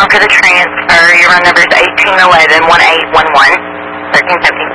after the transfer, your run number is 1811-1811, 1350